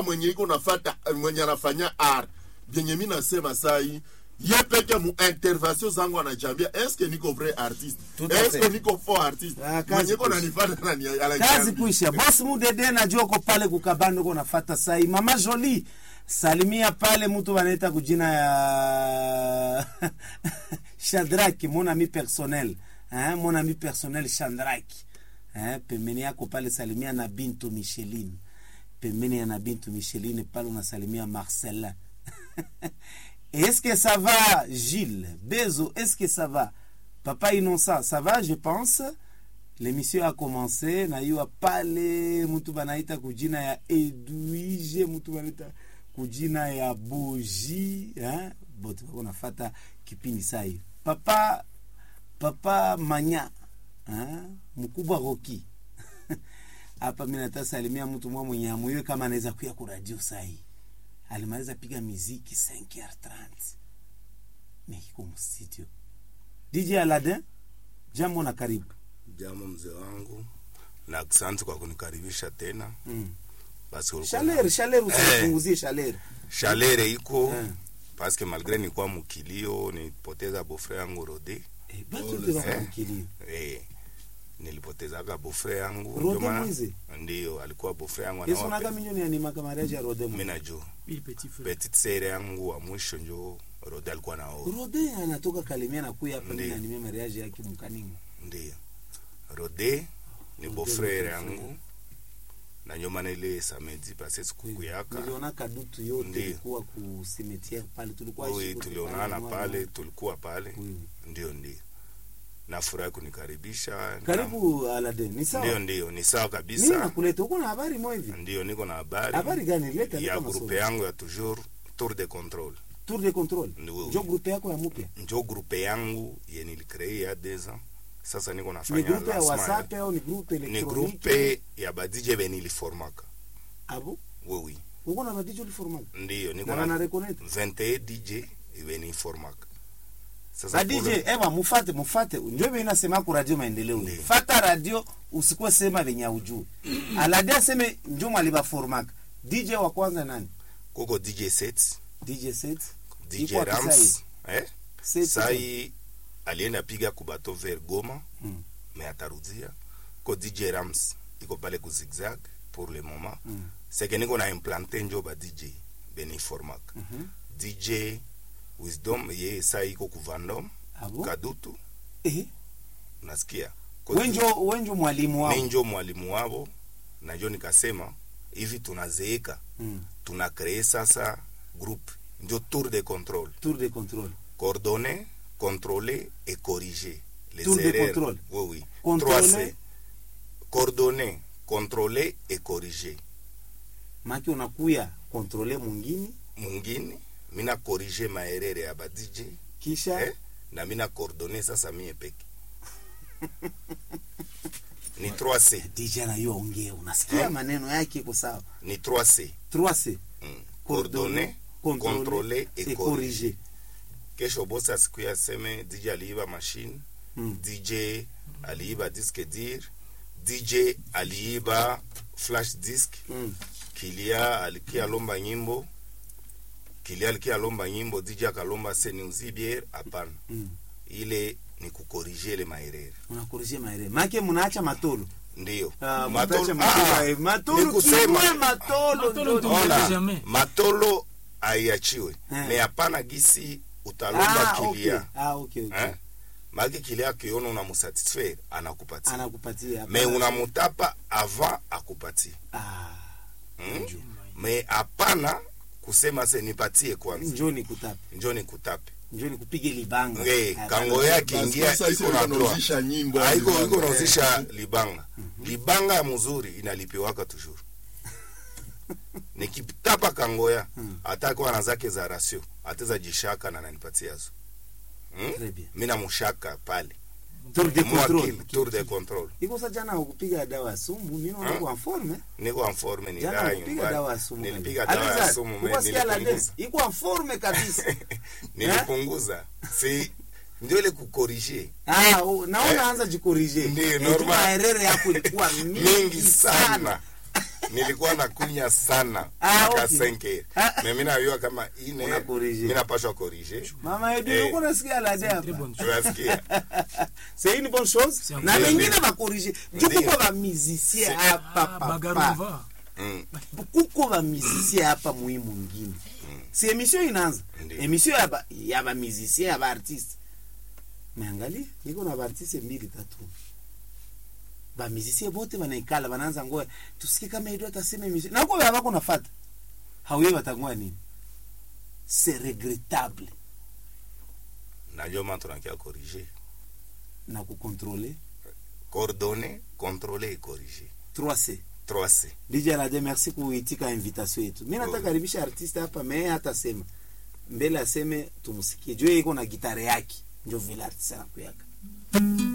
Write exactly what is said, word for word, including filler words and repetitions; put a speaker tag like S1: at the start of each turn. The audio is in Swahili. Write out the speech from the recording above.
S1: mwenye iko nafuata mwenye anafanya art bien mimi nasema sai ye peke mu intervention zangu anajambia est-ce que niko vrai artiste est-ce que niko faux artiste
S2: Ah,
S1: mwenye iko nanifuata nani
S2: kazi kuisha boss Mudede na joko pale kukabando uko nafuata sai mama Jolie salimia pale mtu wanaita kujina ya Shadraki mon ami personnel hein mon ami personnel Shadraki hein pembeni yako pale salimia na Bintu Micheline pembeni ya na Bintu Micheline pale unasalimia Marcella. Est-ce que ça va Gilles Bezo, est-ce que ça va Papa Innocent, ça va je pense. L'émission a commencé na yo pale mtu banaita kujina ya Edwige mtu banaita kujina ya Boji hein bote unafuata kipindi sai papa papa Manya hein mkubwa Rocky hapa mimi natasalimia mtu mmoja mwenye amoyo kama anaweza kuya ku radio sai alimaliza piga muziki cinq heures trente niko mstudio D J Aladdin jambo na karibu.
S3: Jambo mzee wangu na asante kwa kunikaribisha tena
S2: mm.
S3: Basi ulikuwa
S2: Shaler Shaler usipunguzie Shaler
S3: Shaler iko mm. Parce que malgré ni kwa mkilio nilipoteza beau-frère yangu Rode
S2: eh bado ndio kwa mkilio
S3: eh nilipoteza ka beau-frère yangu
S2: Rode mwizi
S3: ndio alikuwa beau-frère yangu
S2: Yesu naga milioni ya nima kama mariage ya Rode
S3: mimi najua
S4: il petit frère
S3: petite sœur yangu wa mwisho ndio Rode alikuwa nao
S2: Rode anatoka Kalemia na kuya hapa na nime mariage yake mkaningo
S3: ndio Rode ni beau-frère yangu na nyoma ile samedi passé siku yaka
S2: niliona kadutu yote ilikuwa ku cimetière pale tulikuwa
S3: oui tulionana pale tulikuwa pale ndio ndio na furaha kunikaribisha
S2: karibu Aladdin ni sawa
S3: ndio ndio ni sawa kabisa
S2: mimi nakuleta uko na habari moja hivi
S3: ndio niko na habari
S2: habari gani leta
S3: ya groupe yangu ya toujours tour de contrôle
S2: tour de contrôle ndio groupe yako ya mpya
S3: ndio groupe yangu yenye nilicree ya deux ans sasa niko nafanya
S2: ni groupe ya WhatsApp au ni groupe
S3: électronique ni groupe ya ba D J beni liformaka
S2: abo
S3: oui oui
S2: uko na ba D J liformaka
S3: ndio niko
S2: na reconnect
S3: vingt et un D J beni formaka
S2: sasa ba D J eba mufate mufate ndio mimi nasema ku radio maendeleo fata radio usikuwe sema venye ujue Aladia sema ndio mwaliba formaka D J wa kwanza nani
S3: koko D J Sets
S2: D J Sets
S3: D J Rams eh sai alienda piga kubato ver Goma mm. me atarudia ko D J Rams iko pale ku zigzag pour le moment mm. c'est que niko na implanter njo ba D J beni formak mm -hmm. D J Wisdom ye sai iko ku Vandom
S2: Abo?
S3: Kadutu
S2: eh
S3: nasikia
S2: wenjo wenjo mwalimu wao
S3: njo mwalimu wao na njo nikasema hivi tunazeeka mm. tuna créer sasa groupe njo tour de contrôle
S2: tour de contrôle
S3: coordonner contrôler et corriger les
S2: tour
S3: erreurs.
S2: De contrôle.
S3: Oui, oui.
S2: Contrôler.
S3: trois C. Coordonner, contrôler et corriger.
S2: Maki unakuya contrôler mwingine,
S3: mwingine, mina corriger maerere ya ba D J.
S2: Kisha
S3: eh? Na mina coordonner sasa mie peke. Ni trois C.
S2: D J na yo ongea, unasikia hmm? maneno yake kwa sawa.
S3: Ni trois C.
S2: trois C.
S3: Mm. Coordonner, contrôler, contrôler et, et corriger. corriger. Kesho bosa siku ya seme D J aliiba machine, mm. D J aliiba disque dir, D J aliiba flash disk, mm. Kilia alikia lomba nyimbo, Kilia alikia lomba nyimbo, D J akalomba seni uzibier, hapana. Mm. Ile ni kukorije le maerere.
S2: Unakorije maerere. Make mnaacha matolo.
S3: Ndio.
S2: Ah, matolo matolo. Matolo kusema matolo
S3: matolo. Matolo aiachiwe. Me hapana gisi utalomba
S2: ah,
S3: Kilia.
S2: Okay. Ah, okay, okay.
S3: Eh? Maki Kilia kiona unamusatisfaire anakupatia.
S2: Anakupatia.
S3: Me unamutapa avant akupatie.
S2: Ah.
S3: Hmm? Me hapana kusema se nipatie kwanza.
S2: Njoni kutape.
S3: Njoni kutape.
S2: Njoni kupige libanga.
S3: Eh, kango yake ingia iko na
S1: kuanzisha nyimbo.
S3: Haiko iko kuanzisha libanga. Mm-hmm. Libanga ya mzuri inalipiwaka toujours. Nikitapa kangoya mm. atakuwa na zake za ratio ateza jishaka na ananipatia zo. Hmm? Mimi na mushaka pale.
S2: Tour de contrôle.
S3: Tour de contrôle.
S2: Iko sasa jana ukupiga dawa sumu, mimi naona uko en forme.
S3: Niko en forme ni
S2: jana ukupiga dawa sumu.
S3: Nilipiga dawa sumu mimi
S2: nilipunguza. Iko en forme kabisa.
S3: Nilipunguza. Si ndio ile kukorije.
S2: Ah, naona anza jikorije.
S3: Ndio normal.
S2: Erreur yako ilikuwa
S3: mingi sana. nilikuwa nakunya sana
S2: Ah,
S3: mpaka
S2: okay.
S3: cinq heures
S2: Ah.
S3: mais mimi najua kama ine
S2: Una corriger.
S3: mimi napaswa corriger
S2: Mama Edu,
S3: Eh.
S2: uko nasikia la
S4: C'est une très
S2: hapa.
S4: bonne chose.
S3: unasikia
S2: C'est une bonne chose.
S4: C'est un
S2: Na
S3: bon
S2: wengine
S3: chose.
S2: ba corriger. Juko
S3: Ndiyo.
S2: kwa ba musicien
S3: C'est-
S2: hapa
S4: Ah,
S2: papa.
S4: Bagarova.
S3: mm.
S2: Kuko ba musicien hapa muhimu mwingine. Si emission inaanza.
S3: Ndiyo.
S2: Emission ya ba ya ba musicien ya ba artiste. Meangalia, niko na ba artiste mbili tatu. Ba musicien bote wanaikala wanaanza ngoja tusikie kama Edu atasema emission. Na uko baba kuna fata. Hauye watangua nini? C'est regrettable.
S3: najua ma tunakia corriger
S2: Na kukontrole
S3: coordonner contrôler et corriger
S2: trois C.
S3: trois C
S2: D J Alade, merci kuitika invitation yetu. Mimi nataka karibisha artiste hapa, me hata sema mbele aseme tumsikie. Juu iko na gitare yake. Ndio vile artiste anakuyaka.